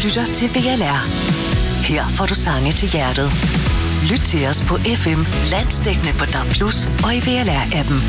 lytter til VLR. Her får du sange til hjertet. Lyt til os på FM, landsdækkende på DAB+ og i VLR-appen.